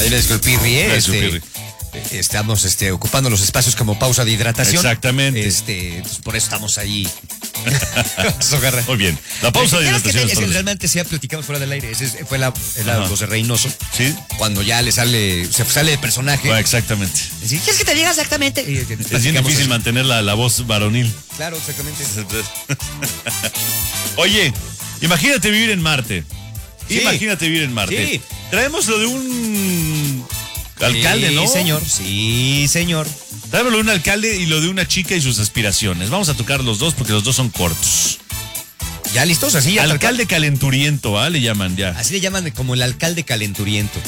El esculpirri, estamos ocupando los espacios como pausa de hidratación. Exactamente. Entonces por eso estamos ahí. Muy bien. La pausa de hidratación. Es que realmente se ha platicado fuera del aire. Ese fue la voz de Reynoso. Sí. Cuando ya se sale de personaje. Bueno, exactamente. ¿Quieres que te diga exactamente? Es bien difícil mantener la voz varonil. Claro, exactamente. Oye, imagínate vivir en Marte. Sí. Imagínate vivir en Marte. Sí. Traemos lo de un alcalde, ¿no? Sí, señor. Traemos lo de un alcalde y lo de una chica y sus aspiraciones. Vamos a tocar los dos porque los dos son cortos. ¿Ya listos? Así ya. Alcalde calenturiento, ¿ah? Le llaman ya. Así le llaman, como el alcalde calenturiento.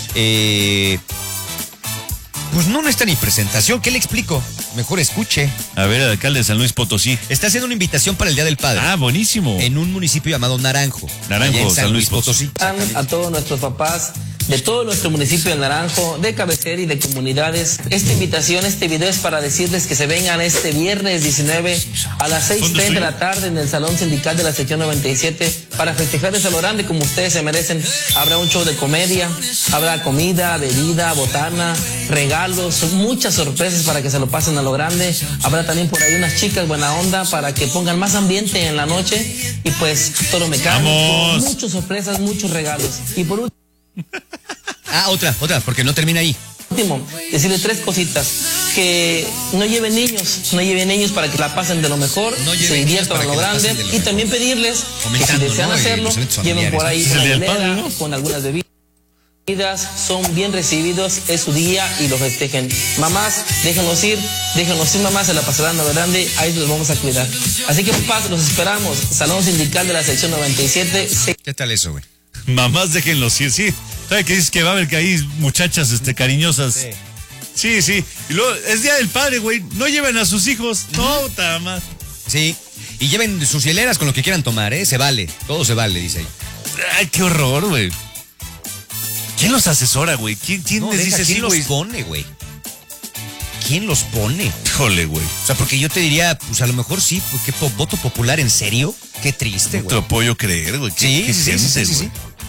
Pues no necesita ni presentación. ¿Qué le explico? Mejor escuche. A ver, el alcalde de San Luis Potosí. Está haciendo una invitación para el Día del Padre. Ah, buenísimo. En un municipio llamado Naranjo. Naranjo, en San Luis Potosí. A todos nuestros papás de todo nuestro municipio de Naranjo, de cabecera y de comunidades. Esta invitación, este video es para decirles que se vengan este viernes 19 a las 6:30 de la tarde en el Salón Sindical de la Sección 97 para festejarles a lo grande como ustedes se merecen. Habrá un show de comedia, habrá comida, bebida, botana, regalos, muchas sorpresas para que se lo pasen a lo grande. Habrá también por ahí unas chicas buena onda para que pongan más ambiente en la noche y pues todo mecánico, muchas sorpresas, muchos regalos. Y por último... otra, porque no termina ahí. Último, decirle 3 cositas. Que no lleven niños para que la pasen de lo mejor, se diviertan a lo grande. Y también pedirles que si desean hacerlo, lleven por ahí una hielera con algunas bebidas. Son bien recibidos, es su día y lo festejen. Mamás, déjenos ir mamás, se la pasarán a lo grande, ahí los vamos a cuidar. Así que papás, los esperamos. Salón Sindical de la Sección 97. ¿Qué tal eso, güey? Mamás, déjenlos ir, sí. ¿Sabe qué dices? Que va a haber que hay muchachas cariñosas. Sí. Y luego, es Día del Padre, güey. No lleven a sus hijos. No, más. Sí. Y lleven sus hieleras con lo que quieran tomar, ¿eh? Se vale. Todo se vale, dice ahí. Ay, qué horror, güey. ¿Quién los asesora, güey? ¿Quién les dice ¿quién sí, los güey? pone, güey? ¿Quién los pone? Híjole, güey. O sea, porque yo te diría, pues a lo mejor sí, porque voto popular, ¿en serio? Qué triste, güey. No te lo puedo creer, güey. Sí.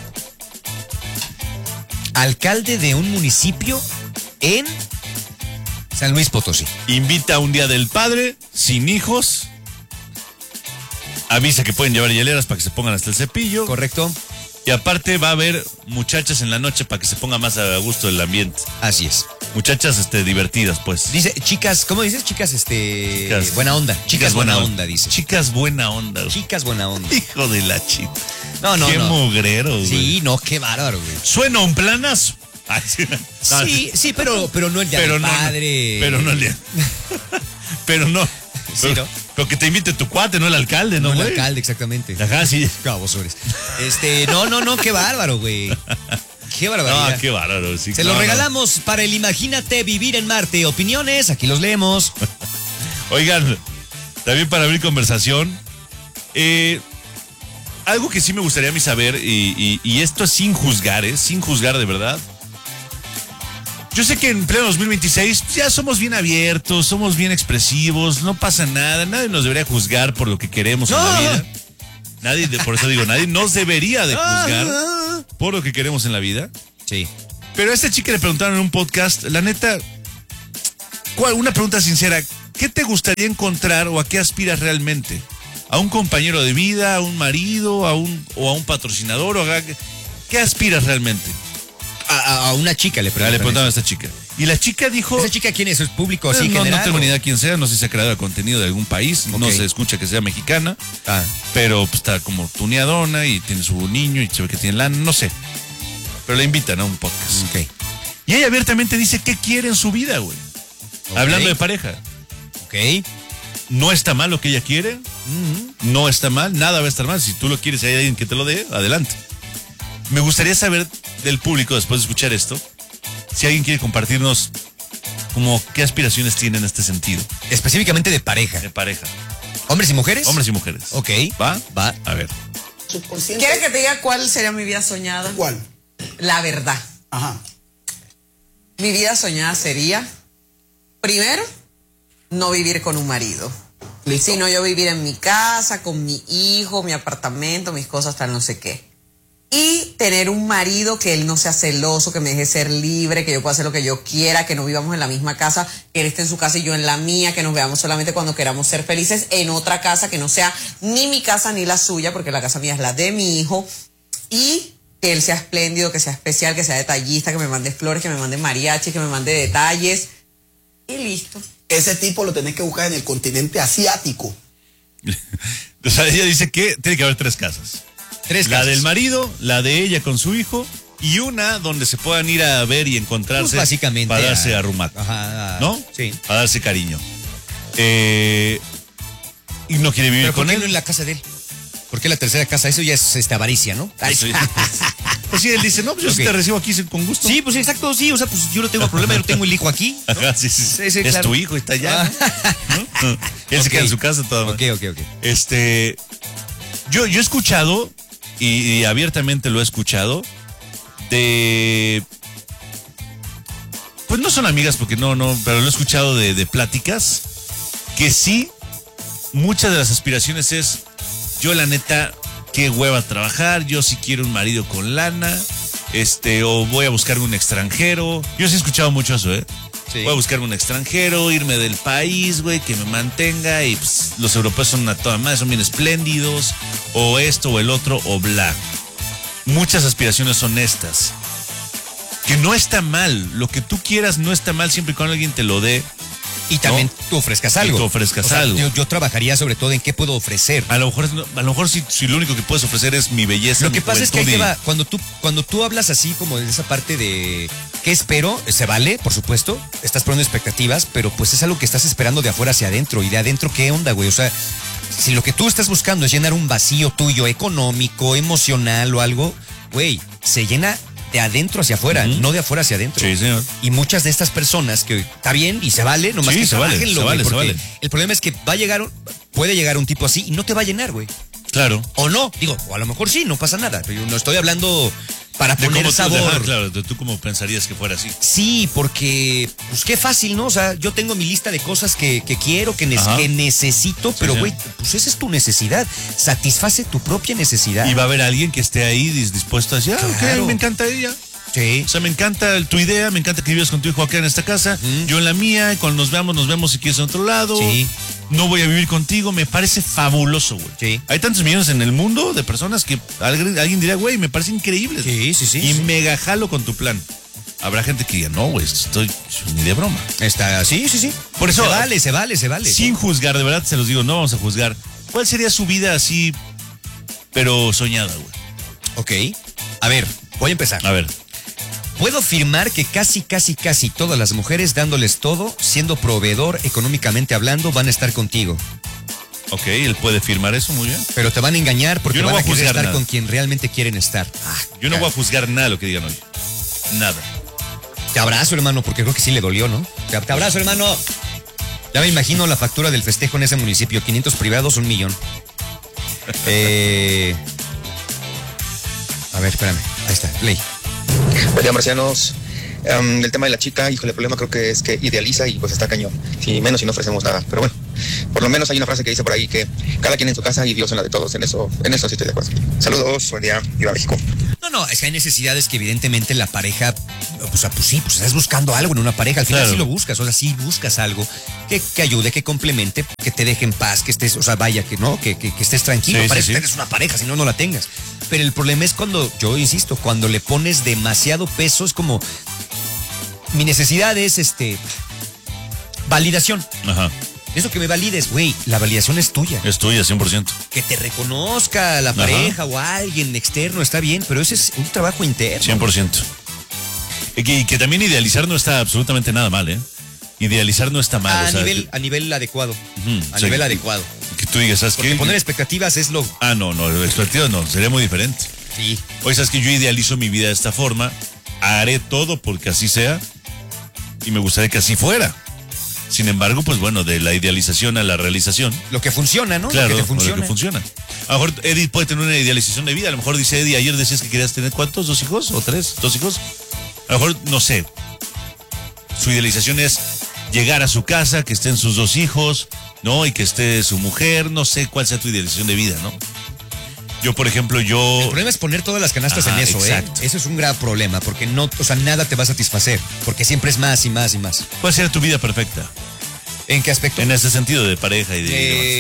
Alcalde de un municipio en San Luis Potosí. Invita a un Día del Padre, sin hijos. Avisa que pueden llevar hieleras para que se pongan hasta el cepillo. Correcto. Y aparte va a haber muchachas en la noche para que se ponga más a gusto el ambiente. Así es. Muchachas divertidas, pues. Dice, chicas, ¿cómo dices? Chicas, buena onda. Chicas buena onda, dice. Chicas buena onda, güey. Chicas buena onda. Hijo de la chica. No. Qué mugrero, güey. Sí, no, qué bárbaro, güey. Suena un planazo. Sí, pero no el Día del Padre. Pero no el día. Pero no. Sí, ¿no? Pero que te invite tu cuate, no el alcalde, ¿no, güey? No el alcalde, exactamente. Ajá, sí. Cabosores. No, qué bárbaro, güey. Qué barbaridad. No, qué bárbaro, sí. Se lo regalamos para el Imagínate Vivir en Marte. Opiniones, aquí los leemos. Oigan, también para abrir conversación, algo que sí me gustaría a mí saber, y esto es sin juzgar de verdad. Yo sé que en pleno 2026 ya somos bien abiertos, somos bien expresivos, no pasa nada, nadie nos debería juzgar por lo que queremos en la vida. Por eso digo, nadie nos debería de juzgar por lo que queremos en la vida. Sí. Pero a esta chica le preguntaron en un podcast, la neta, una pregunta sincera, ¿qué te gustaría encontrar o a qué aspiras realmente? ¿A un compañero de vida, a un marido, o a un patrocinador? ¿Qué aspiras realmente? A una chica le preguntaron a esta chica. Y la chica dijo... ¿Esa chica quién es? ¿Es público así general? No tengo ni idea quién sea, no sé si ha creado contenido de algún país, no se escucha que sea mexicana, pero pues, está como tuneadona y tiene su niño y se ve que tiene lana, no sé. Pero la invitan a un podcast. Okay. Y ella abiertamente dice qué quiere en su vida, güey. Okay. Hablando de pareja. Ok. No está mal lo que ella quiere, no está mal, nada va a estar mal. Si tú lo quieres y hay alguien que te lo dé, adelante. Me gustaría saber del público, después de escuchar esto, si alguien quiere compartirnos como qué aspiraciones tiene en este sentido. Específicamente de pareja. De pareja. ¿Hombres y mujeres? Hombres y mujeres. Ok. ¿Va? A ver. ¿Quieres que te diga cuál sería mi vida soñada? ¿Cuál? La verdad. Ajá. Mi vida soñada sería, primero, no vivir con un marido. ¿Listo? Sino yo vivir en mi casa, con mi hijo, mi apartamento, mis cosas, tal no sé qué. Y tener un marido que él no sea celoso, que me deje ser libre, que yo pueda hacer lo que yo quiera, que no vivamos en la misma casa, que él esté en su casa y yo en la mía, que nos veamos solamente cuando queramos ser felices en otra casa que no sea ni mi casa ni la suya, porque la casa mía es la de mi hijo. Y que él sea espléndido, que sea especial, que sea detallista, que me mande flores, que me mande mariachi, que me mande detalles. Y listo. Ese tipo lo tenés que buscar en el continente asiático. O sea, ella dice que tiene que haber 3 casas. 3 La casas. del marido, la de ella con su hijo y una donde se puedan ir a ver y encontrarse Pues básicamente para darse arrumaco. Ajá, ¿No? Sí. A darse cariño. Y no quiere vivir Pero ¿por con qué él. no en la casa de él? ¿Por qué la tercera casa? Eso ya es avaricia, ¿no? Pues sí. Pues sí, él dice, no, pues yo sí Ok. te recibo aquí con gusto. Sí, pues exacto, sí. O sea, pues yo no tengo problema, yo tengo el hijo aquí. ¿no? Ajá, sí. Sí, Es claro. tu hijo, está allá. ¿no? Él se Ok. queda en su casa toda Ok. Yo he escuchado, y abiertamente lo he escuchado, pues no son amigas porque no, pero lo he escuchado de pláticas, que sí, muchas de las aspiraciones es, yo la neta, qué hueva trabajar, yo sí quiero un marido con lana, o voy a buscarme un extranjero. Yo sí he escuchado mucho eso, ¿eh? Sí. Voy a buscarme un extranjero, irme del país, güey, que me mantenga, y pues, los europeos son una toda madre, son bien espléndidos, o esto o el otro, o bla. Muchas aspiraciones honestas. Que no está mal, lo que tú quieras no está mal siempre y cuando alguien te lo dé. Y también ¿no? tú ofrezcas algo. Y tú ofrezcas O sea, algo. Yo trabajaría sobre todo en qué puedo ofrecer. A lo mejor si lo único que puedes ofrecer es mi belleza. Lo mi que pasa es que ahí juventud te y- va, cuando tú hablas así como de esa parte de qué espero, se vale, por supuesto, estás poniendo expectativas, pero pues es algo que estás esperando de afuera hacia adentro, y de adentro qué onda, güey, o sea, si lo que tú estás buscando es llenar un vacío tuyo económico, emocional o algo, güey, se llena de adentro hacia afuera, no de afuera hacia adentro. Sí, señor. Y muchas de estas personas que está bien y se vale, nomás Sí, que se vale, trabajenlo, se güey, vale, se porque vale. el problema es que puede llegar un tipo así y no te va a llenar, güey. Claro. O no, digo, o a lo mejor sí, no pasa nada. Pero yo no estoy hablando para De poner cómo sabor. Ajá, claro, de tú cómo pensarías que fuera así. Sí, porque, pues qué fácil, ¿no? O sea, yo tengo mi lista de cosas que quiero, que Ajá. necesito, pero sí. güey, pues esa es tu necesidad. Satisface tu propia necesidad. Y va a haber alguien que esté ahí dispuesto a decir, ah, Claro. ok, me encanta ella. Sí. O sea, me encanta tu idea, me encanta que vivas con tu hijo acá en esta casa, yo en la mía, y cuando nos vemos si quieres en otro lado. Sí. No voy a vivir contigo, me parece fabuloso, güey. Sí. Hay tantos millones en el mundo de personas que alguien dirá, güey, me parece increíble. Sí. Y mega jalo con tu plan. Habrá gente que diga, no, güey, estoy ni de broma. Está, sí. Por eso- Se vale. Sin juzgar, de verdad se los digo, no vamos a juzgar. ¿Cuál sería su vida así, pero soñada, güey? Ok. A ver, voy a empezar. A ver. Puedo afirmar que casi todas las mujeres dándoles todo, siendo proveedor económicamente hablando, van a estar contigo. Ok, él puede firmar eso, muy bien. Pero te van a engañar porque Yo no van voy a a querer juzgar estar nada. con quien realmente quieren estar. Yo no voy a juzgar nada de lo que digan hoy. Nada. Te abrazo, hermano, porque creo que sí le dolió, ¿no? Te abrazo, hermano. Ya me imagino la factura del festejo en ese municipio. 500 privados, 1 millón. A ver, espérame. Ahí está, play. Buen día, marcianos. El tema de la chica, híjole, el problema creo que es que idealiza y pues está cañón. Si menos si no ofrecemos nada. Pero bueno, por lo menos hay una frase que dice por ahí que cada quien en su casa y Dios en la de todos. En eso sí estoy de acuerdo. Saludos, buen día, viva México. No, es que hay necesidades que evidentemente la pareja, pues sí, pues estás buscando algo en una pareja, al final Claro. sí lo buscas, o sea, sí buscas algo que ayude, que complemente, que te deje en paz, que estés, o sea, vaya, que no, que estés tranquilo, Sí, para sí, eso sí. tienes una pareja, si no, no la tengas. Pero el problema es cuando, yo insisto, cuando le pones demasiado peso, es como, mi necesidad es, validación. Ajá. Eso que me valides, güey, la validación es tuya. Es tuya, 100%. Que te reconozca la pareja o alguien externo, está bien, pero ese es un trabajo interno. 100%. Y que también idealizar no está absolutamente nada mal, ¿eh? Idealizar no está mal. A o sea, nivel adecuado. Ujú, A o sea, nivel adecuado. Que tú digas, ¿sabes Porque qué? poner expectativas es lo. Ah, no, expectativas no, sería muy diferente. Sí. Oye, ¿sabes que yo idealizo mi vida de esta forma? Haré todo porque así sea y me gustaría que así fuera. Sin embargo, pues bueno, de la idealización a la realización. Lo que funciona, ¿no? Claro, lo que te lo funciona. que funciona. A lo mejor Eddie puede tener una idealización de vida. A lo mejor dice Eddie, ayer decías que querías tener ¿cuántos? ¿2 hijos? ¿O 3? ¿2 hijos? A lo mejor, no sé. Su idealización es llegar a su casa, que estén sus 2 hijos, ¿no? Y que esté su mujer. No sé cuál sea tu idealización de vida, ¿no? Yo, por ejemplo, El problema es poner todas las canastas Ajá, en eso, exacto. Eso es un gran problema, porque no, o sea, nada te va a satisfacer, porque siempre es más y más y más. ¿cuál sería tu vida perfecta? ¿En qué aspecto? En ese sentido de pareja y de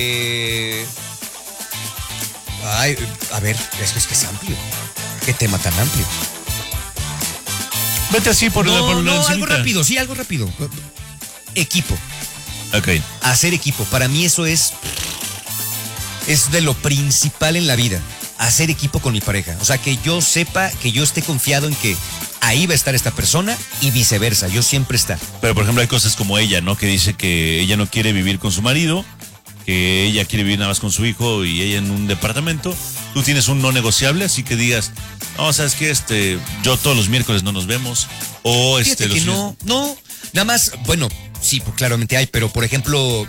Ay, a ver, es que es amplio. ¿Qué tema tan amplio? demás. Vete así por la No, algo encimita. rápido, sí, algo rápido. Equipo, Ok. hacer equipo. Para mí eso es de lo principal en la vida. Hacer equipo con mi pareja. O sea, que yo sepa, que yo esté confiado en que ahí va a estar esta persona y viceversa. Yo siempre estar. Pero, por ejemplo, hay cosas como ella, ¿no? Que dice que ella no quiere vivir con su marido, que ella quiere vivir nada más con su hijo y ella en un departamento. Tú tienes un no negociable, así que digas, no, ¿sabes qué? Yo todos los miércoles no nos vemos. O Fíjate los que no, nada más, bueno, sí, pues claramente hay, pero por ejemplo,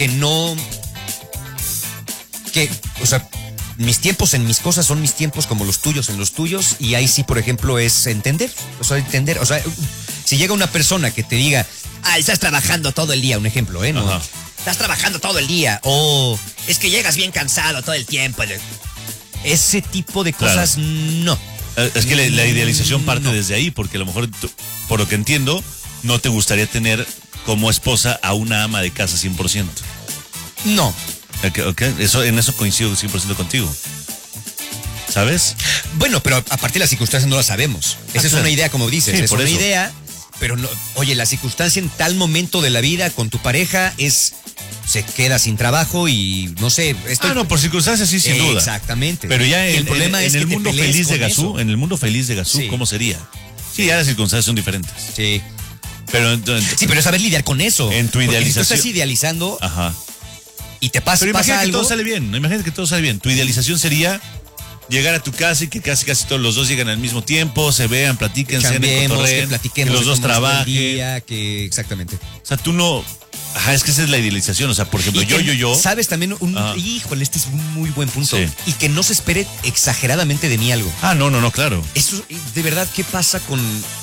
o sea, mis tiempos en mis cosas son mis tiempos como los tuyos en los tuyos, y ahí sí, por ejemplo, es entender, o sea, si llega una persona que te diga, estás trabajando todo el día, un ejemplo, ¿no? Ajá. Estás trabajando todo el día, o es que llegas bien cansado todo el tiempo. Ese tipo de cosas, no. Es que la idealización parte No. desde ahí, porque a lo mejor, por lo que entiendo, no te gustaría tener como esposa a una ama de casa 100%. No. Ok, en eso coincido 100% contigo. ¿Sabes? Bueno, pero a partir de las circunstancias no las sabemos. Esa es claro. una idea, como dices. Sí, es por una eso. idea, pero no. Oye, la circunstancia en tal momento de la vida con tu pareja se queda sin trabajo y no sé. No, por circunstancias sí, sin duda. Exactamente. Pero ya Y el problema es que el te mundo pelees feliz de con Gazú, eso. en el mundo feliz de Gazú, Sí. ¿cómo sería? Sí, ya las circunstancias son diferentes. Sí. Pero entonces, Sí, pero es saber lidiar con eso. En tu Porque si tú idealización. estás idealizando ajá. y te pasa Pero imagínate que algo. todo sale bien. Imagínate que todo sale bien. Tu idealización sería llegar a tu casa y que casi todos los dos lleguen al mismo tiempo, se vean, platiquen, cenen, Cambiemos, que cotorreen, platiquemos. que los de dos cómo estuvo el trabajen. día, exactamente. O sea, tú no. Ajá, es que esa es la idealización. O sea, por ejemplo, Y que, yo. ¿sabes también? Ajá. Híjole, este es un muy buen punto. Sí. Y que no se espere exageradamente de mí algo. No, claro. Eso, de verdad, ¿qué pasa con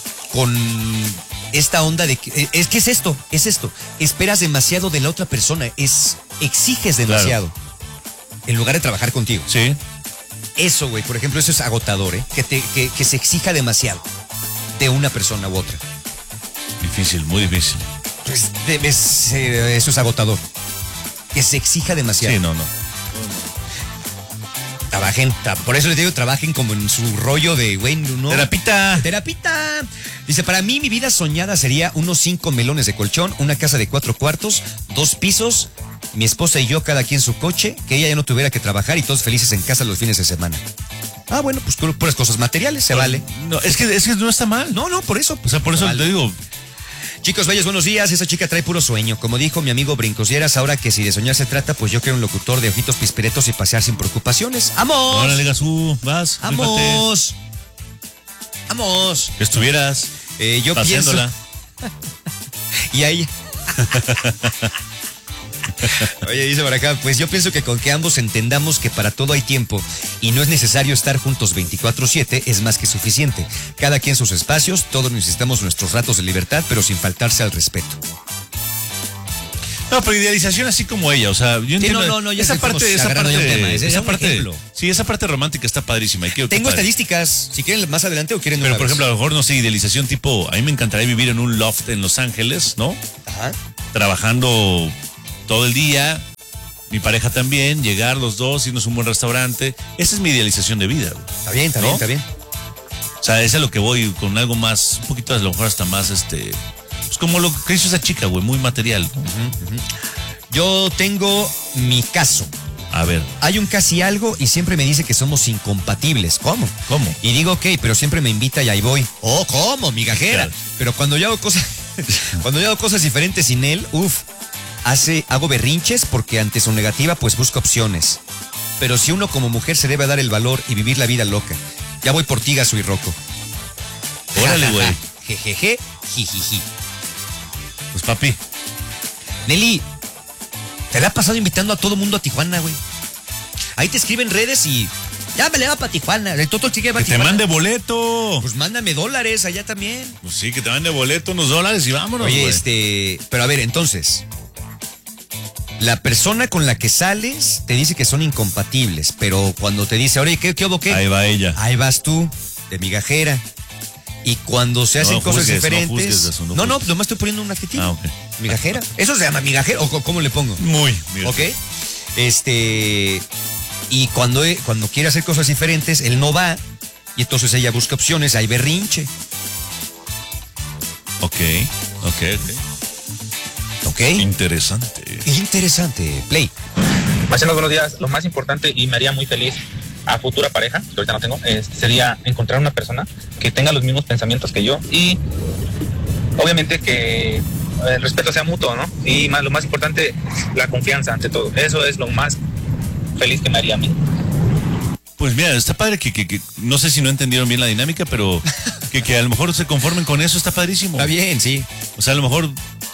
esta onda de que es esto? Esperas demasiado de la otra persona, exiges demasiado en lugar de trabajar contigo. Sí. Eso, güey, por ejemplo, eso es agotador, que se exija demasiado de una persona u otra. Difícil, muy difícil. Pues, eso es agotador. Que se exija demasiado. Sí, no. Trabajen, por eso les digo, trabajen como en su rollo de, güey, no. Terapita. Terapita. Dice, para mí mi vida soñada sería unos 5 melones de colchón, una casa de 4 cuartos, 2 pisos, mi esposa y yo cada quien su coche, que ella ya no tuviera que trabajar y todos felices en casa los fines de semana. Bueno, pues puras cosas materiales, se vale. No, es que no está mal. No, por eso. O sea, por eso vale. te digo. Chicos bellos, buenos días. Esa chica trae puro sueño. Como dijo mi amigo Brincosieras, ahora que si de soñar se trata, pues yo quiero un locutor de ojitos pisperetos y pasear sin preocupaciones. ¡Vamos! Órale, Gazú, vas. ¡Vamos! ¡Vamos! Que estuvieras Yo paseándola. pienso. Y ahí. Oye, dice por acá, pues yo pienso que con que ambos entendamos que para todo hay tiempo y no es necesario estar juntos 24/7 es más que suficiente. Cada quien sus espacios, todos necesitamos nuestros ratos de libertad, pero sin faltarse al respeto. No, pero idealización así como ella, o sea, yo entiendo. no, ya esa estamos parte, agarrando ya un tema, ese era un parte, ejemplo. sí, esa parte romántica está padrísima. Y quiero que Tengo padre. estadísticas, si quieren más adelante o quieren de Pero una por vez. ejemplo, a lo mejor no sé, idealización tipo, a mí me encantaría vivir en un loft en Los Ángeles, ¿no? Ajá. Trabajando todo el día, mi pareja también, llegar los dos, irnos a un buen restaurante. Esa es mi idealización de vida, güey. Está bien, está ¿No? bien, está bien. O sea, es a lo que voy, con algo más, un poquito a lo mejor hasta más, pues como lo que hizo esa chica, güey, muy material, ¿no? Yo tengo mi caso. A ver, Hay un casi algo y siempre me dice que somos incompatibles. ¿Cómo? ¿cómo? Y digo, ok, pero siempre me invita y ahí voy. Oh, ¿cómo? Migajera. Claro. Pero cuando yo hago cosas diferentes sin él, hago berrinches porque ante su negativa pues busco opciones. Pero si uno como mujer se debe dar el valor y vivir la vida loca. Ya voy por ti, Gaso y Rocco. Órale, güey. Jejeje, jijiji. Pues papi, Nelly, te la ha pasado invitando a todo mundo a Tijuana, güey. Ahí te escriben redes y ya me le va para Tijuana. El Toto sigue va a que te Tijuana. mande boleto. Pues mándame dólares allá también. Pues sí, que te mande boleto, unos dólares y vámonos, Oye, güey. pero a ver, entonces, La persona con la que sales te dice que son incompatibles, pero cuando te dice, oye, ¿qué hubo, qué? Ahí va ella. Ahí vas tú, de migajera. Y cuando se hacen cosas diferentes. No, nomás estoy poniendo un adjetivo. Ah, ok. Migajera. ¿Eso se llama migajera o cómo le pongo? Muy. Ok. Y cuando quiere hacer cosas diferentes, él no va. Y entonces ella busca opciones, hay berrinche. Ok. Interesante. Play. Marcianos, buenos días. Lo más importante y me haría muy feliz a futura pareja, que ahorita no tengo, sería encontrar una persona que tenga los mismos pensamientos que yo y obviamente que el respeto sea mutuo, ¿no? Y lo más importante, la confianza ante todo. Eso es lo más feliz que me haría a mí. Pues mira, está padre que no sé si no entendieron bien la dinámica, pero que a lo mejor se conformen con eso, está padrísimo. Está bien, sí. O sea, a lo mejor...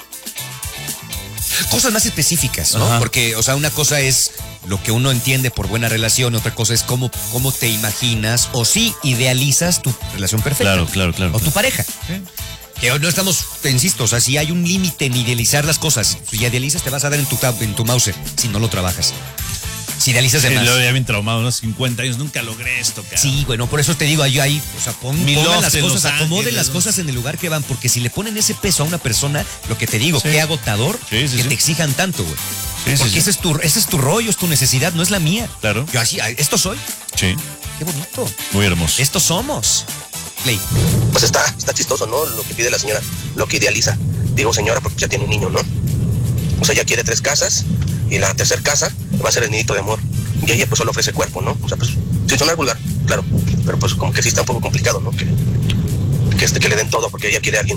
Cosas más específicas, ¿no? Ajá. Porque, o sea, una cosa es lo que uno entiende por buena relación, otra cosa es cómo te imaginas o si idealizas tu relación perfecta. Claro. O tu pareja. Sí. Que no estamos, te insisto, o sea, si hay un límite en idealizar las cosas, si idealizas te vas a dar en tu mouse si no lo trabajas. Si idealizas de más. Lo había bien traumado, unos 50 años, nunca logré esto, cara. Sí, bueno, por eso te digo, ahí, o sea, pongan las cosas, acomoden las cosas en el lugar que van, porque si le ponen ese peso a una persona, lo que te digo, qué agotador que te exijan tanto, güey. Porque ese es tu rollo, es tu necesidad, no es la mía. Claro. Yo así, esto soy. Sí. Qué bonito. Muy hermoso. Estos somos. Play. Pues está chistoso, ¿no? Lo que pide la señora, lo que idealiza. Digo señora porque ya tiene un niño, ¿no? O sea, ya quiere 3 casas y la tercera casa va a ser el nidito de amor. Y ella pues solo ofrece cuerpo, ¿no? O sea, pues, sin sonar vulgar, claro. Pero pues como que sí está un poco complicado, ¿no? Que le den todo porque ella quiere a alguien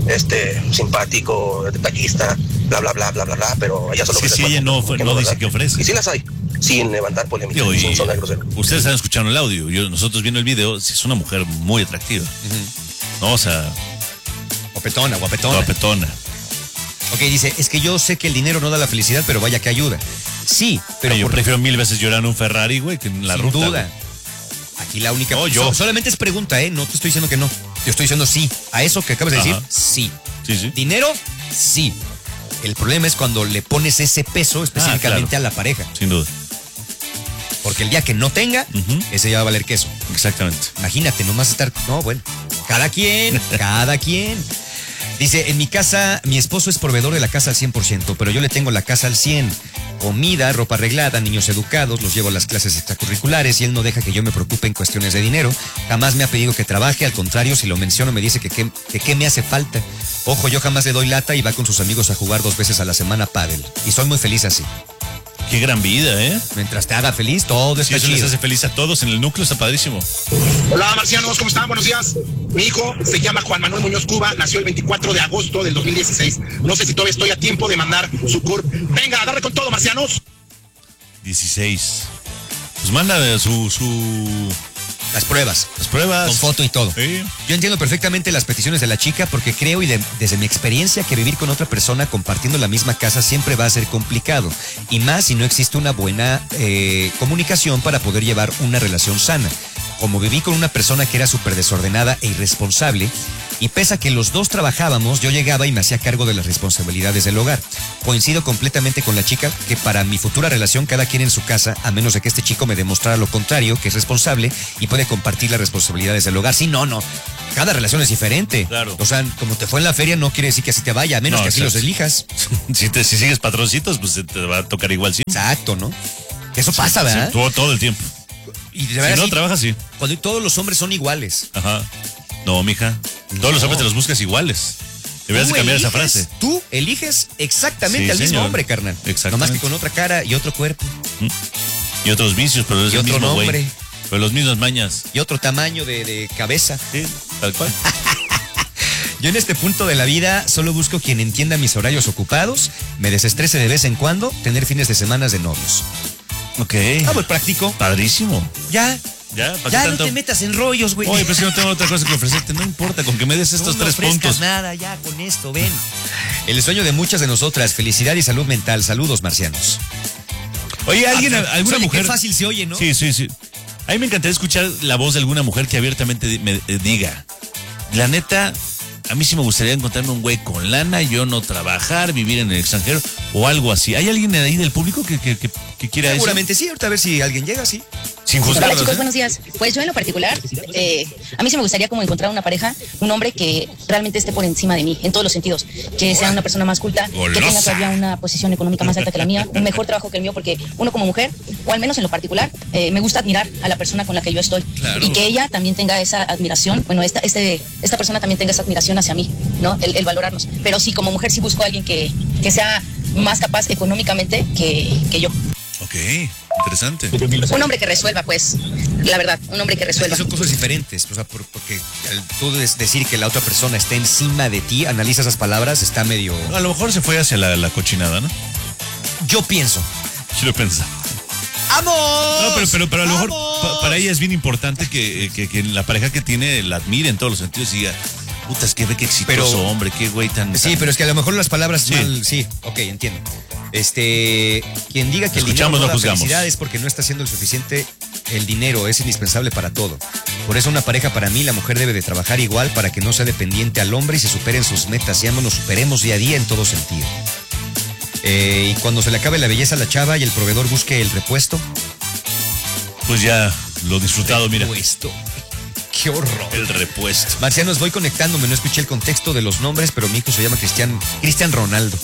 simpático, detallista, bla, pero ella solo ofrece ella no ¿verdad? dice que ofrece. Y sí las hay, sin levantar polémica, sin sonar grosero. Ustedes están escuchando el audio, nosotros viendo el video, sí es una mujer muy atractiva. No, o sea... Guapetona. Ok, dice, es que yo sé que el dinero no da la felicidad, pero vaya que ayuda. Sí, pero yo prefiero 1000 veces llorar en un Ferrari, güey, que en la ruta. Sin duda. Güey. Aquí la única... No, yo. Solamente es pregunta, no te estoy diciendo que no. Yo estoy diciendo sí. A eso que acabas de decir, sí. Sí. ¿Dinero? Sí. El problema es cuando le pones ese peso específicamente a la pareja. Sin duda. Porque el día que no tenga, ese ya va a valer queso. Exactamente. Imagínate, nomás estar... No, bueno. Cada quien. Dice, en mi casa, mi esposo es proveedor de la casa al 100%, pero yo le tengo la casa al 100%. Comida, ropa arreglada, niños educados, los llevo a las clases extracurriculares y él no deja que yo me preocupe en cuestiones de dinero. Jamás me ha pedido que trabaje, al contrario, si lo menciono me dice que qué me hace falta. Ojo, yo jamás le doy lata y va con sus amigos a jugar 2 veces a la semana pádel. Y soy muy feliz así. Qué gran vida, ¿eh? Mientras te haga feliz, todo está eso chido. les hace feliz a todos en el núcleo, está padrísimo. Hola, marcianos, ¿cómo están? Buenos días. Mi hijo se llama Juan Manuel Muñoz Cuba, nació el 24 de agosto del 2016. No sé si todavía estoy a tiempo de mandar su CURP. Venga, a darle con todo, marcianos. 16. Pues manda Las pruebas. Con foto y todo. Sí. Yo entiendo perfectamente las peticiones de la chica porque creo desde mi experiencia que vivir con otra persona compartiendo la misma casa siempre va a ser complicado. Y más si no existe una buena comunicación para poder llevar una relación sana. Como viví con una persona que era súper desordenada e irresponsable, y pese a que los dos trabajábamos, yo llegaba y me hacía cargo de las responsabilidades del hogar. Coincido completamente con la chica que para mi futura relación cada quien en su casa, a menos de que este chico me demostrara lo contrario, que es responsable y puede compartir las responsabilidades del hogar. Sí, no. Cada relación es diferente. Claro. O sea, como te fue en la feria no quiere decir que así te vaya, a menos que así los elijas. Si sigues patroncitos, pues te va a tocar igual, sí. Exacto, ¿no? Eso pasa, ¿verdad? Sí, todo el tiempo. Y de si verdad, no trabajas, sí. Cuando todos los hombres son iguales. Ajá. No, mija. Todos los hombres te los buscas iguales. Deberías de cambiar esa frase. Tú eliges exactamente al mismo hombre, carnal. Exactamente. Nomás que con otra cara y otro cuerpo. Y otros vicios, pero es y el otro mismo nombre. Güey. Pero los mismas mañas. Y otro tamaño de cabeza. Sí, tal cual. Yo en este punto de la vida solo busco quien entienda mis horarios ocupados, me desestrese de vez en cuando, tener fines de semana de novios. Ok. Pues práctico. Padrísimo. Ya no te metas en rollos, güey. Oye, pero es que no tengo otra cosa que ofrecerte. No importa, con que me des estos 3 puntos. Nada, ya con esto, ven. El sueño de muchas de nosotras, felicidad y salud mental. Saludos, marcianos. Oye, alguna mujer. Qué fácil se oye, ¿no? Sí. A mí me encantaría escuchar la voz de alguna mujer que abiertamente me diga, la neta, a mí sí me gustaría encontrarme un güey con lana, yo no trabajar, vivir en el extranjero o algo así. ¿Hay alguien ahí del público que quiera eso? Seguramente sí, ahorita a ver si alguien llega, sí. Sin Hola juzgarlos, chicos, ¿eh? buenos días. Pues yo en lo particular, a mí sí me gustaría como encontrar una pareja, un hombre que realmente esté por encima de mí, en todos los sentidos. Que sea una persona más culta, que tenga todavía una posición económica más alta que la mía, un mejor trabajo que el mío, porque uno como mujer, o al menos en lo particular, me gusta admirar a la persona con la que yo estoy. Claro. Y que ella también tenga esa admiración, bueno, esta persona también tenga esa admiración hacia mí, ¿no? El valorarnos. Pero sí, como mujer sí busco a alguien que sea más capaz económicamente que yo. Ok, interesante. Un hombre que resuelva, pues, la verdad, un hombre que resuelva. Son cosas diferentes, o sea, porque al tú decir que la otra persona está encima de ti, analiza esas palabras, está medio... A lo mejor se fue hacia la cochinada, ¿no? Yo pienso. Quiero pensar. ¡Vamos! No, pero a lo mejor para ella es bien importante que la pareja que tiene la admire en todos los sentidos y diga, puta, es que ve que exitoso hombre, qué güey tan... Sí, pero es que a lo mejor las palabras Sí. mal... Sí, ok, entiendo. Quien diga que el dinero Escuchamos, no no da juzgamos. felicidad es porque no está haciendo el suficiente. El dinero es indispensable para todo. Por eso una pareja, para mí, la mujer debe de trabajar igual para que no sea dependiente al hombre y se superen sus metas y ambos nos superemos día a día en todo sentido. Y cuando se le acabe la belleza a la chava y el proveedor busque el repuesto. Pues ya lo disfrutado, mira. Repuesto. Qué horror. El repuesto. Marcianos, voy conectándome, no escuché el contexto de los nombres, pero mi hijo se llama Cristian Ronaldo.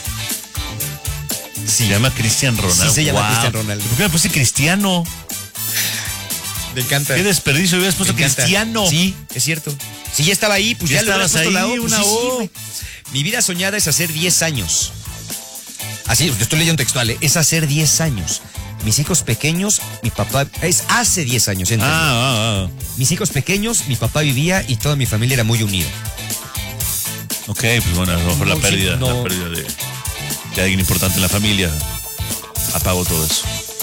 Se llama Cristian Ronaldo. Sí, se llama Wow. Cristian Ronaldo. ¿Por qué me puse Cristiano? Me encanta. Qué desperdicio, hubieras puesto Me encanta. Cristiano. Sí, es cierto. Si ya estaba ahí, pues Ya ya le hubieras estabas puesto ahí, la O. pues una sí, O. güey. Mi vida soñada es hacer 10 años. Así, yo estoy leyendo textual, es hacer 10 años. Mis hijos pequeños, mi papá, es hace 10 años, ¿entiendes? Mis hijos pequeños, mi papá vivía y toda mi familia era muy unida. Ok, pues bueno, a lo mejor la No, pérdida, sí, no. la pérdida de alguien importante en la familia apagó todo eso.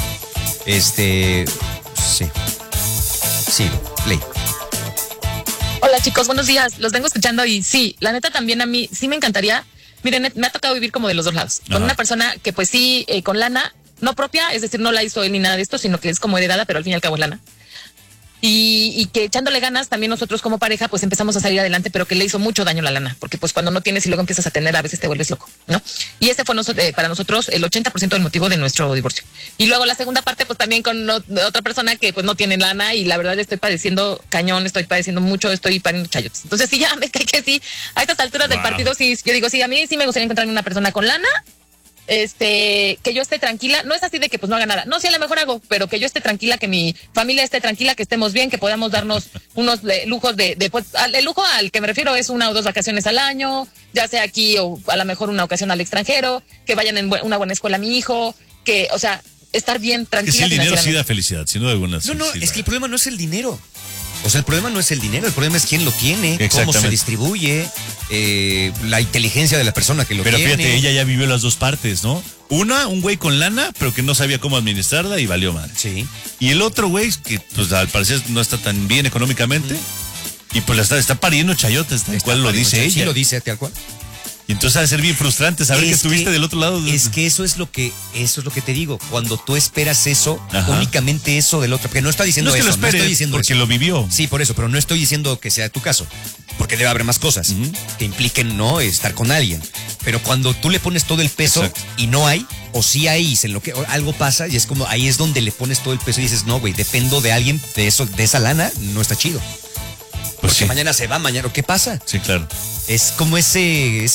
Sí. Sí, Play. Hola chicos, buenos días. Los vengo escuchando y sí, la neta también a mí sí me encantaría. Miren, me ha tocado vivir como de los dos lados. Con Ajá. una persona que pues sí, con lana, no propia, es decir, no la hizo él ni nada de esto, sino que es como heredada, pero al fin y al cabo es lana. Y que echándole ganas también nosotros como pareja pues empezamos a salir adelante, pero que le hizo mucho daño la lana, porque pues cuando no tienes y luego empiezas a tener a veces te vuelves loco, ¿no? Y ese fue para nosotros el 80% del motivo de nuestro divorcio. Y luego la segunda parte pues también con otra persona que pues no tiene lana y la verdad estoy padeciendo cañón, estoy padeciendo mucho, estoy pariendo chayotes. Entonces sí, ya me cae que sí, a estas alturas del partido sí, yo digo sí, a mí sí me gustaría encontrarme una persona con lana. Que yo esté tranquila, no es así de que pues no haga nada, no, sí a lo mejor hago, pero que yo esté tranquila, que mi familia esté tranquila, que estemos bien, que podamos darnos unos lujos pues, el lujo al que me refiero es 1 o 2 vacaciones al año, ya sea aquí o a lo mejor una ocasión al extranjero, que vayan en una buena escuela a mi hijo, que, o sea, estar bien Que tranquila. sí, el dinero sí financieramente. da felicidad, sin duda alguna. No, sí es da. que el problema no es el dinero. O sea, el problema no es el dinero, el problema es quién lo tiene, cómo se Exactamente. distribuye, la inteligencia de la persona que lo Pero tiene. fíjate, ella ya vivió las dos partes, ¿no? Una, un güey con lana, pero que no sabía cómo administrarla y valió mal. Sí. Y el otro güey, que pues al parecer no está tan bien económicamente, y pues la está pariendo chayotes, tal cual lo dice ella. Sí, lo dice tal cual. Y entonces ha de ser bien frustrante saber que estuviste del otro lado. Es que eso es lo que te digo. Cuando tú esperas eso, Ajá. únicamente eso del otro. Porque no está diciendo No es que eso. lo No espere, estoy diciendo porque eso. lo vivió. Sí, por eso, pero no estoy diciendo que sea tu caso. Porque debe haber más cosas que impliquen no estar con alguien. Pero cuando tú le pones todo el peso Exacto. y no hay, o sí hay, y o algo pasa, y es como ahí es donde le pones todo el peso y dices, no, güey, dependo de alguien, de esa lana, no está chido. Pues Porque sí. mañana se va, mañana, ¿qué pasa? Sí, claro. Es como ese,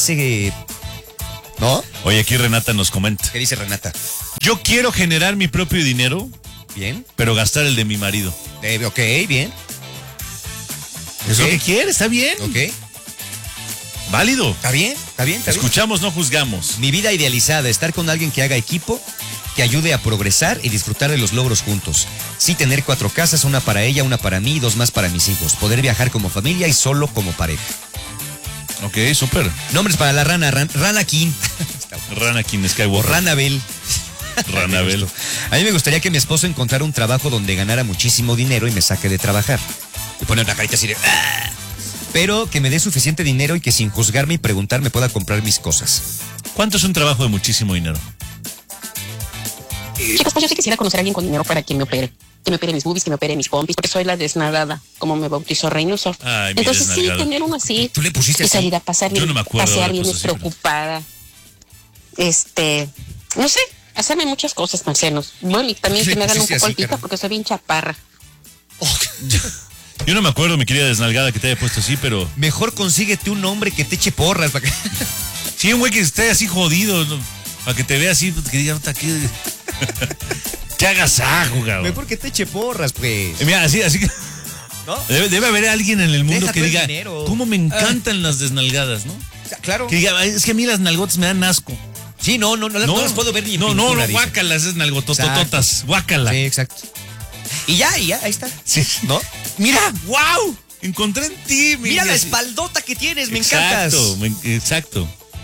¿no? Oye, aquí Renata nos comenta. ¿Qué dice Renata? Yo quiero generar mi propio dinero, Bien. pero gastar el de mi marido. Ok, bien. Es Ok. lo que quiere, está bien. Ok. Válido. Está bien. Escuchamos, no juzgamos. Mi vida idealizada, estar con alguien que haga equipo, que ayude a progresar y disfrutar de los logros juntos. Sí, tener 4 casas, una para ella, una para mí y 2 más para mis hijos. Poder viajar como familia y solo como pareja. Ok, súper. Nombres para la rana, Ranakin. Ranakin O Skywalker. Ranabel. Ranabel. A mí me gustaría que mi esposo encontrara un trabajo donde ganara muchísimo dinero y me saque de trabajar. Y pone una carita así de... "Ah". Pero que me dé suficiente dinero y que sin juzgarme y preguntar me pueda comprar mis cosas. ¿Cuánto es un trabajo de muchísimo dinero? Chicos, pues yo sí quisiera conocer a alguien con dinero para que me opere. Que me opere mis boobies, que me opere mis pompis, porque soy la desnadada, como me bautizó Reynoso. Ay, mi Entonces sí, desnalgada. tener uno así. ¿Tú le pusiste y salir a pasar bien, Yo no me acuerdo pasear haberle bien puesto así, despreocupada. No sé, hacerme muchas cosas, marcianos. Bueno, y también ¿Qué que le me hagan un pusiste poco así, altita cara? porque soy bien chaparra. Yo no me acuerdo, mi querida desnalgada, que te haya puesto así, pero... Mejor consíguete un hombre que te eche porras para que... Sí, un güey que esté así jodido, ¿no? Para que te vea así, que diga, puta, ¿qué agasajo, cabrón? Mejor que te eche porras, pues. Mira, así que... ¿No? Debe haber alguien en el mundo Deja que tú el diga, dinero. ¿cómo me encantan las desnalgadas, no? O sea, claro. Que diga, es que a mí las nalgotas me dan asco. Sí, no las puedo ver ni en pintura, dice. guácalas, esas nalgototototas, guácala. Sí, exacto. Y ya, ahí está. Sí. ¿No? Mira, wow, encontré en ti. Mira la espaldota que tienes, me encantas. Exacto.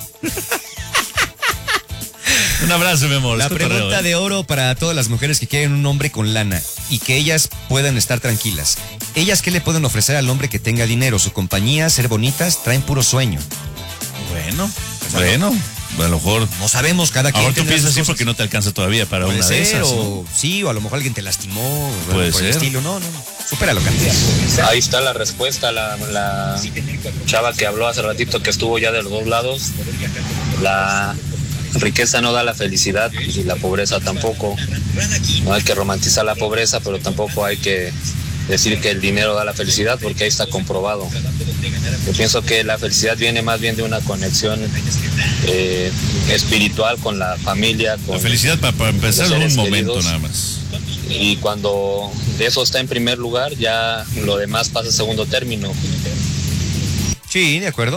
Un abrazo, mi amor. La Es cotorreo, pregunta de oro para todas las mujeres que quieren un hombre con lana y que ellas puedan estar tranquilas. ¿Ellas qué le pueden ofrecer al hombre que tenga dinero? Su compañía, ser bonitas, traen puro sueño. Bueno, a lo mejor... No sabemos, cada quien. Ahora tú tendrá piensas sus así cosas. porque no te alcanza todavía para Puede una de ser, esas. o ¿no? sí, o a lo mejor alguien te lastimó. Puede por el ser. estilo. No. Supéralo, cantidad. Ahí está la respuesta, la chava que habló hace ratito que estuvo ya de los dos lados. La riqueza no da la felicidad y la pobreza tampoco. No hay que romantizar la pobreza, pero tampoco hay que decir que el dinero da la felicidad porque ahí está comprobado. Yo pienso que la felicidad viene más bien de una conexión espiritual con la familia. Con La felicidad para empezar los en un seres momento queridos. nada más. Y cuando eso está en primer lugar, ya lo demás pasa a segundo término. Sí, de acuerdo.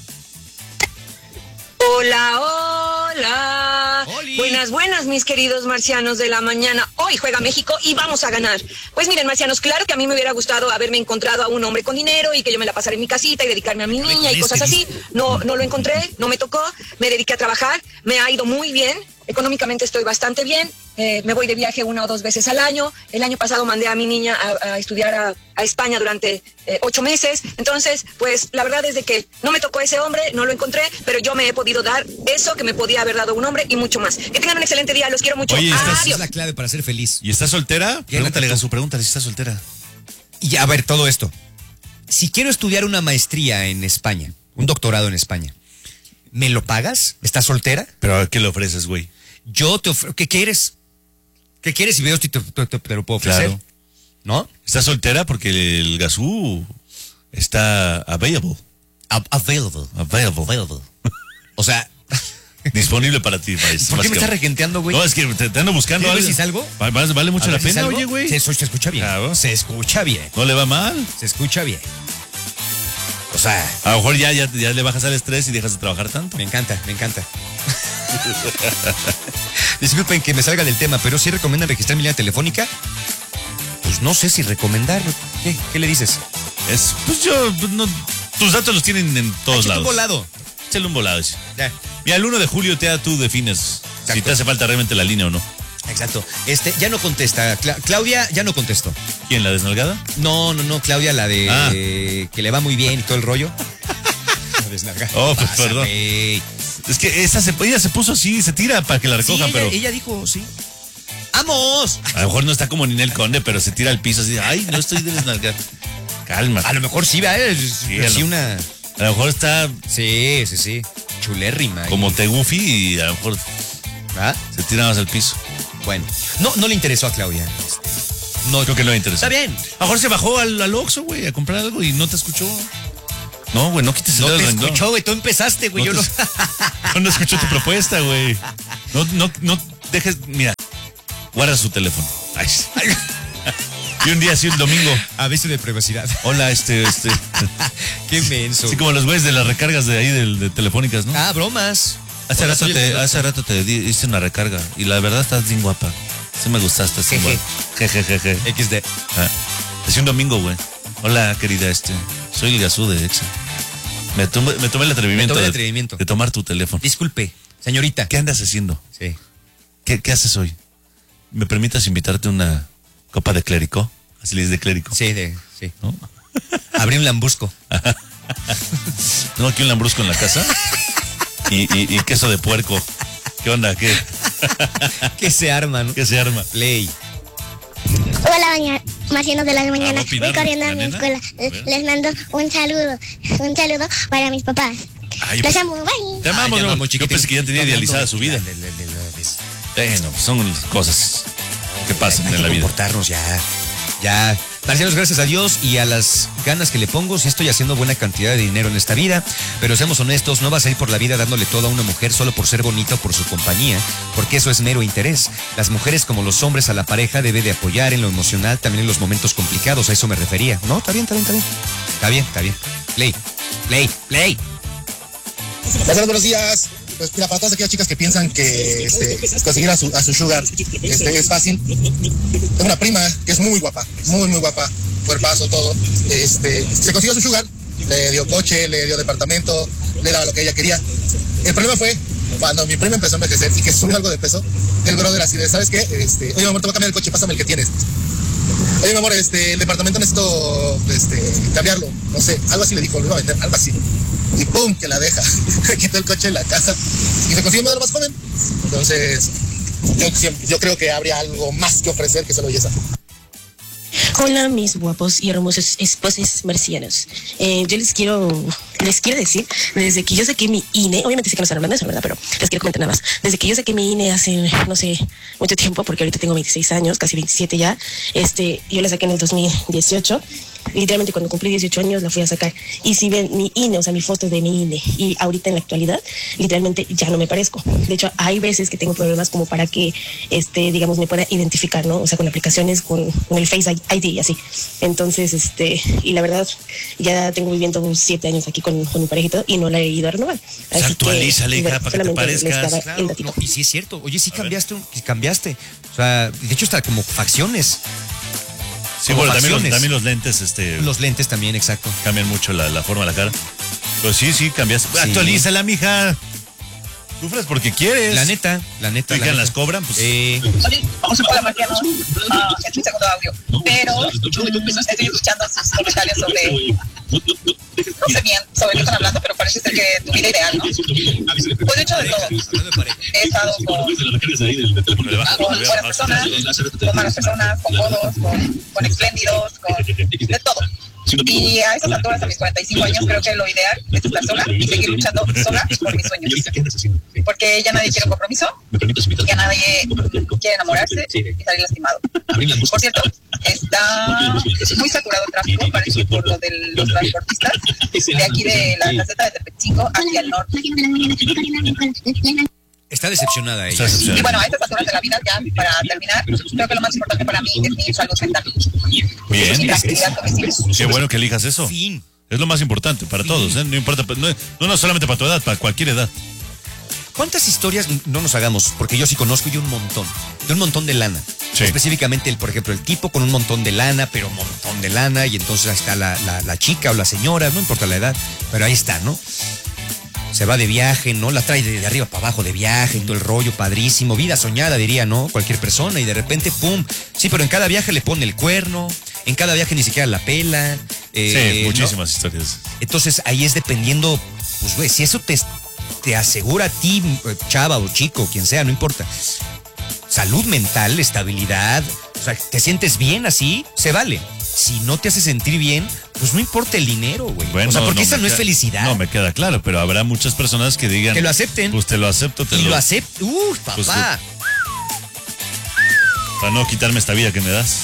Hola. Buenas, mis queridos marcianos de la mañana. Hoy juega México y vamos a ganar. Pues miren, marcianos, claro que a mí me hubiera gustado haberme encontrado a un hombre con dinero y que yo me la pasara en mi casita y dedicarme a mi niña y cosas así. No lo encontré, no me tocó, me dediqué a trabajar, me ha ido muy bien. Económicamente estoy bastante bien, me voy de viaje 1 o 2 veces al año. El año pasado mandé a mi niña a estudiar a España durante 8 meses. Entonces, pues la verdad es de que no me tocó ese hombre, no lo encontré, pero yo me he podido dar eso que me podía haber dado un hombre y mucho más. Que tengan un excelente día, los quiero mucho. Oye, Esa Adiós. es la clave para ser feliz. ¿Y está soltera? Pregúntale a su pregunta si está soltera. Y a ver, todo esto. Si quiero estudiar una maestría en España, un doctorado en España, ¿me lo pagas? ¿Estás soltera? ¿Pero a qué le ofreces, güey? Yo te ofrezco. ¿Qué quieres? ¿Qué quieres? Y veo si te lo puedo ofrecer. Claro. ¿No? Está soltera porque el gasú está available. Available. O sea, disponible para ti, país. ¿por qué me estás regenteando, güey? No, es que te ando buscando ¿Quieres algo. decir algo? Vale mucho A la ver si pena, salgo. oye, güey. Se escucha bien. Claro. Se escucha bien. No le va mal. Se escucha bien. O sea, A lo mejor ya le bajas al estrés y dejas de trabajar tanto. me encanta. Disculpen que me salga del tema, pero ¿sí recomiendan registrar mi línea telefónica? Pues no sé si recomendar. ¿Qué le dices? Tus datos los tienen en todos lados. Un volado. Échale un volado. Ya. Mira, el 1 de julio tú defines si te hace falta realmente la línea o no. Exacto. Ya no contesta. Claudia ya no contestó. ¿Quién, la desnalgada? No, Claudia, la de que le va muy bien y todo el rollo. La desnalgada. Oh, pues Pásame. perdón. Es que ella se puso así, se tira para que la recojan, Sí, pero ella dijo, sí. ¡Vamos! a lo mejor no está como Ninel Conde, pero se tira al piso así, ay, no estoy de desnalgada. Calma. A lo mejor sí, ¿verdad? Sí, una... A lo mejor está Sí. Chulérrima. como Tegufi y a lo mejor ¿Ah? se tira más al piso. Bueno. No le interesó a Claudia. No, creo que no le interesó. Está bien. A lo mejor se bajó al Oxxo, güey, a comprar algo y no te escuchó. No, güey, no quites el No dedo te del renglón. escuchó, güey. Tú empezaste, güey. No escuchó tu propuesta, güey. No dejes, mira, guarda su teléfono. Ay, sí. Y un día así, un domingo. Aviso de privacidad. Hola, Qué menso. Así como los güeyes de las recargas de ahí de telefónicas, ¿no? Ah, bromas. Hace rato te hice una recarga y la verdad estás bien guapa. Sí me gustaste, sí, güey. Jejejeje. XD. Así un domingo, güey. Hola, querida, soy el gasú de Exa. Me tomé el atrevimiento, de tomar tu teléfono. Disculpe, señorita. ¿Qué andas haciendo? Sí. ¿Qué haces hoy? ¿Me permitas invitarte una copa de clérico? Así le dices de clérico. Sí. ¿No? Abrí un lambusco. Tengo aquí un lambrusco en la casa y queso de puerco. ¿Qué onda? ¿Qué? ¿Qué se arma, no? ¿Qué se arma? Play. Hola, marcianos de la mañana. ¿va a Voy opinar corriendo a la mi nena? escuela. Les mando un saludo para mis papás. Ay, Los pues, amo, bye. Te amamos, Ay, te ¿no? amamos, Yo chiquitín. pensé que ya tenía idealizada su vida. Bueno, son cosas que pasan en la vida. Comportarnos ya. Marcianos, gracias a Dios y a las ganas que le pongo, sí estoy haciendo buena cantidad de dinero en esta vida, pero seamos honestos, no vas a ir por la vida dándole todo a una mujer solo por ser bonita o por su compañía, porque eso es mero interés. Las mujeres, como los hombres a la pareja, debe de apoyar en lo emocional, también en los momentos complicados, a eso me refería. No, está bien. Está bien. Play. Buenos días. Pues mira, para todas aquellas chicas que piensan que conseguir a su sugar es fácil. Tengo una prima que es muy guapa, muy guapa, cuerpazo, todo. Se consiguió su sugar, le dio coche, le dio departamento, le daba lo que ella quería. El problema fue cuando mi prima empezó a envejecer y que subió algo de peso, el brother así de, ¿sabes qué? Oye, mi amor, te voy a cambiar el coche, pásame el que tienes. Oye, mi amor, el departamento necesito cambiarlo, no sé, algo así le dijo, lo iba a vender, algo así. Y ¡pum! Que la deja. Quitó el coche en la casa y se consigue un modelo más joven. Entonces, yo creo que habría algo más que ofrecer que solo belleza. Hola, mis guapos y hermosos esposos marcianos. Yo les quiero decir, desde que yo saqué mi INE, obviamente sé que no están hablando de eso, ¿verdad? Pero les quiero comentar nada más. Desde que yo saqué mi INE hace, no sé, mucho tiempo, porque ahorita tengo 26 años, casi 27 ya, yo la saqué en el 2018. Literalmente cuando cumplí 18 años la fui a sacar. Y si ven mi INE, o sea, mi foto de mi INE, y ahorita en la actualidad, literalmente ya no me parezco. De hecho, hay veces que tengo problemas como para que, digamos, me pueda identificar, ¿no? O sea, con aplicaciones, con el Face ID y así. Entonces, y la verdad, ya tengo viviendo 7 años aquí con mi parejito y no la he ido a renovar. Así actualízale, hija, para que te parezcas. Claro, no, y sí es cierto. Oye, sí cambiaste. O sea, de hecho, está como facciones. Sí, bueno, también los lentes, Los lentes también, exacto. cambian mucho la forma de la cara. Pero sí, cambiaste. Sí. Actualízala, mija. Sufres porque quieres. La neta. ¿Las cobran? Pues. Vamos a marcianos. Es mi segundo audio. Pero estoy escuchando sus comentarios sobre. No sé bien sobre qué están hablando, pero parece ser que tu vida ideal, ¿no? Pues de hecho de todo. He estado con buenas personas, con malas personas, con codos, con espléndidos, de todo. Y a esas alturas, a mis 45 años, creo que lo ideal es estar sola y seguir luchando sola por mis sueños. Porque ya nadie quiere un compromiso, ya nadie quiere enamorarse y salir lastimado. Por cierto, está muy saturado el tráfico, parece por lo de los transportistas, de aquí de la caseta de Tepetzingo hacia el norte. Está decepcionada ella. Y bueno, a estas alturas de la vida, ya para terminar, creo que lo más importante para mí es mi salud mental. Bien. Actividad con mis hijos. Qué bueno que elijas eso. Fin. Es lo más importante para todos, ¿eh? No importa, no solamente para tu edad, para cualquier edad. ¿Cuántas historias no nos hagamos? Porque yo sí conozco y un montón de lana. Sí. Específicamente, por ejemplo, el tipo con un montón de lana, pero un montón de lana, y entonces ahí está la chica o la señora, no importa la edad, pero ahí está, ¿no? Se va de viaje, ¿no? La trae de arriba para abajo de viaje, todo el rollo padrísimo, vida soñada, diría, ¿no? Cualquier persona, y de repente, ¡pum! Sí, pero en cada viaje le pone el cuerno, en cada viaje ni siquiera la pela. Sí, muchísimas historias. Entonces, ahí es dependiendo, pues, güey, si eso te asegura a ti, chava o chico, quien sea, no importa, salud mental, estabilidad, o sea, te sientes bien así, se vale. Si no te hace sentir bien, pues no importa el dinero, güey. Bueno, o sea, porque esa no es felicidad. No, me queda claro, pero habrá muchas personas que digan... Que lo acepten. Pues te lo acepto, lo acepto. Papá. Pues, para no quitarme esta vida que me das.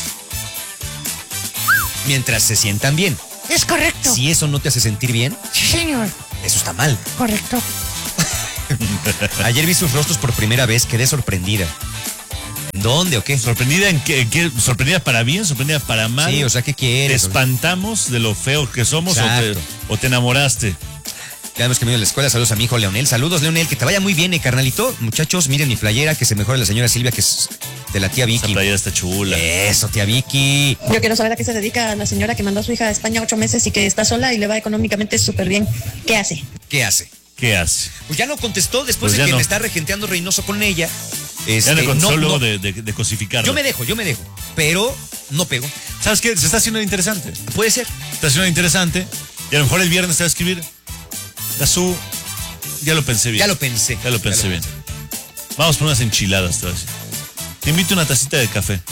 Mientras se sientan bien. Es correcto. Si eso no te hace sentir bien... Sí, señor. Eso está mal. Correcto. Ayer vi sus rostros por primera vez, quedé sorprendida. ¿En dónde o qué? ¿Sorprendida en qué? ¿Sorprendida para bien? ¿Sorprendida para mal? Sí, o sea, ¿qué quieres? ¿Te espantamos de lo feo que somos o te enamoraste? Ya vemos que me dio a la escuela. Saludos a mi hijo Leonel. Saludos, Leonel, que te vaya muy bien, carnalito. Muchachos, miren mi playera, que se mejore la señora Silvia, que es de la tía Vicky. Esa playera está chula. Eso, tía Vicky. Yo quiero saber a qué se dedica la señora que mandó a su hija a España 8 meses y que está sola y le va económicamente súper bien. ¿Qué hace? ¿Qué hace? Pues ya no contestó después pues de que no. me está regenteando Reynoso con ella. Ya le contestó luego de cosificarlo. Yo me dejo, pero no pego. ¿Sabes qué? Se está haciendo interesante. Puede ser. Está haciendo interesante. Y a lo mejor el viernes te va a escribir. Ya lo pensé bien. Ya lo pensé bien. Vamos por unas enchiladas, te invito a una tacita de café.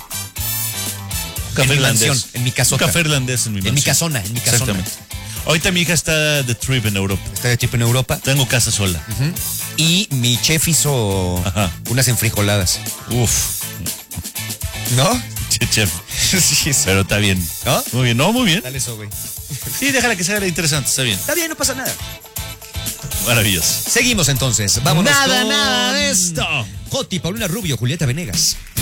Café irlandés. Mansión, en mi casota. Un café irlandés en mi mansión. En mi casona. Exactamente. Ahorita mi hija está de trip en Europa. Está de trip en Europa. Tengo casa sola. Y mi chef hizo unas enfrijoladas. Uf. ¿No? Chef. Sí. Pero está bien. ¿No? Muy bien, muy bien. Dale eso, güey. Sí, déjala que se haga interesante, está bien. Está bien, no pasa nada. Maravilloso. Seguimos entonces. Vámonos Nada con de esto. Joti, Paulina Rubio, Julieta Venegas.